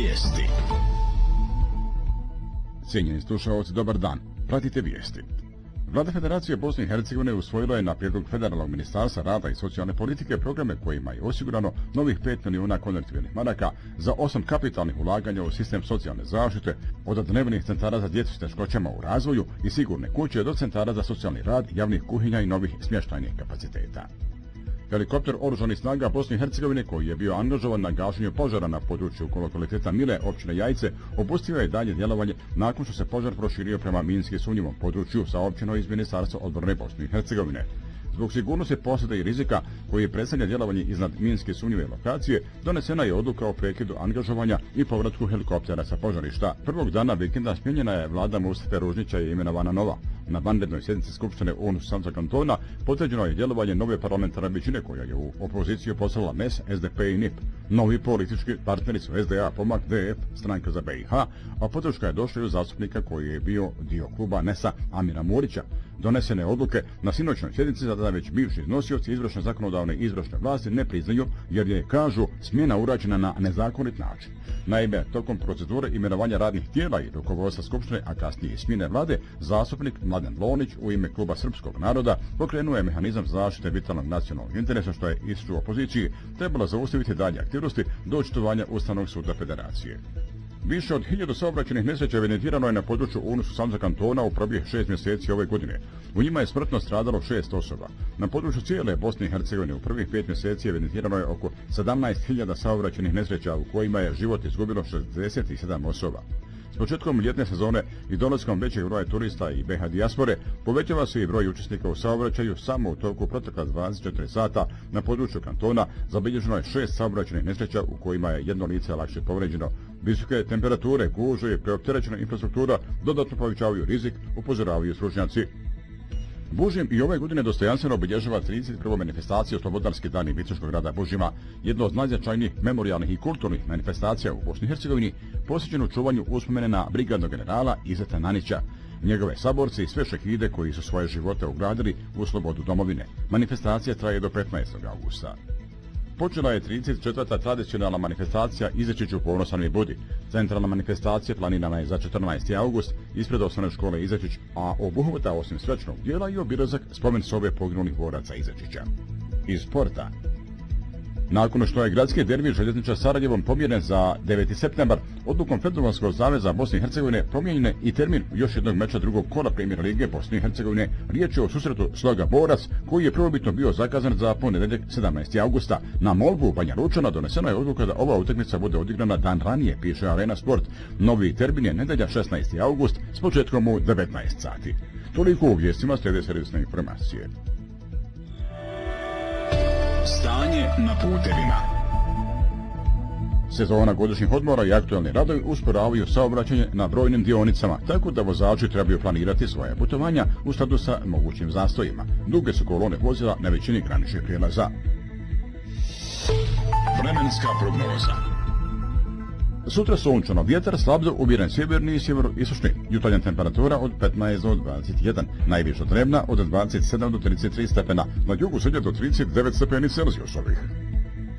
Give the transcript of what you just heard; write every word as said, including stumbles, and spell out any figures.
Vijesti. Cijenjeni slušalci, dobar dan. Pratite vijesti. Vlada Federacije Bosne i Hercegovine usvojila je na prijedlog Federalnog ministarstva rada i socijalne politike programe kojima je osigurano novih pet milijuna konvertibilnih maraka za osam kapitalnih ulaganja u sistem socijalne zaštite, od dnevnih centara za djecu s teškoćama u razvoju i sigurne kuće do centara za socijalni rad, javnih kuhinja i novih smještajnih kapaciteta. Helikopter Oružanih snaga Bosne i Hercegovine, koji je bio angažovan na gašenju požara na području lokaliteta Mile, općine Jajce, opustio je dalje djelovanje nakon što se požar proširio prema minski sumnjivom području, saopćeno iz Ministarstva odbrane Bosne i Hercegovine. Zbog sigurnosti posjede i rizika koji predstavlja djelovanje iznad minske sumnjive lokacije, donesena je odluka o prekidu angažovanja i povratku helikoptera sa požarišta. Prvog dana vikenda smjenjena je vlada Mustafe Ružnića i imenovana nova. Na vanrednoj sjednici Skupštine U N S Sandžaka kantona potvrđeno je djelovanje nove parlamentarne većine koja je u opoziciju poslala M E S, S D P i N I P. Novi politički partneri su S D A, Pomak, D F, Stranka za B i H, a podrška je došla od zastupnika koji je bio dio kluba N E S-a Amira Murića. Donesene odluke na sinoćnoj sjednici za da već bivši nosioci izvršne zakonodavne i izvršne vlasti ne priznaju, jer je, kažu, smjena urađena na nezakonit način. Naime, tokom procedure imenovanja radnih tijela i rukovodstva Skupštine, a kasnije i smjene vlade, zastupnik Mladen Lonić u ime kluba Srpskog naroda pokrenuo je mehanizam zaštite vitalnog nacionalnog interesa, što je istu opoziciji trebalo zaustaviti dalje aktivnosti do očitovanja Ustavnog suda Federacije. Više od hiljadu saobraćajnih nesreća evidentirano je na području U N S Sandžaka kantona u prvih šest mjeseci ove godine. U njima je smrtno stradalo šest osoba. Na području cijele Bosne i Hercegovine u prvih pet mjeseci evidentirano je oko sedamnaest hiljada saobraćajnih nesreća u kojima je život izgubilo šezdeset sedam osoba. S početkom ljetne sezone i dolaskom većeg broja turista i B H dijaspore povećava se i broj učesnika u saobraćaju. Samo u toku protekla dvadeset četiri sata na području kantona zabilježeno je šest saobraćajnih nesreća u kojima je jedno lice lakše povređeno. Visoke temperature, gužve i preopterećena infrastruktura dodatno povećavaju rizik, upozoravaju stručnjaci. Bužim i ove godine dostojanstveno obilježava trideset prvu manifestaciju Slobodarski dani Visoškog grada Bužima, jedno od najznačajnijih memorijalnih i kulturnih manifestacija u Bosni i Hercegovini, posvećenu čuvanju uspomene na brigadnog generala Izeta Nanića, njegove saborce i sve šehide koji su svoje živote ugradili u slobodu domovine. Manifestacija traje do petnaestog augusta. Počela je trideset četvrta tradicionalna manifestacija Izečiću ponosan i budi. Centralna manifestacija planirana je za četrnaesti august ispred osnovne škole Izečić, a obuhvata osim svečanog dijela i obilazak spomen sobe poginulih boraca Izečića. Iz sporta. Nakon što je gradski derbi Željezničar Sarajevom pomjeren za deveti septembar, odlukom Federalnog saveza Bosne i Hercegovine promijenjen je i termin još jednog meča drugog kola Premijer lige Bosne i Hercegovine. Riječ je o susretu Sloga Borac, koji je prvobitno bio zakazan za ponedjeljak sedamnaestog augusta. Na molbu Banja Lučana donesena je odluka da ova utakmica bude odigrana dan ranije, piše Arena Sport. Novi termin je nedjelja šesnaesti august s početkom u devetnaest sati. Toliko u vijestima, slijede servisne informacije. Stanje na putevima. Sezona godišnjih odmora i aktualni radovi usporavaju saobraćanje na brojnim dionicama, tako da vozači trebaju planirati svoje putovanja u skladu sa mogućim zastojima. Duge su kolone vozila na većini graničnih prijelaza. Vremenska prognoza. Sutra sunčano, vjetar slabzo umjeren sjeverni i sjeveroistočni. Jutarnja temperatura od petnaest do dvadeset jedan, najviša dnevna od dvadeset sedam do trideset tri stepena, na jugu srednje do trideset devet stepeni Celzijusovih.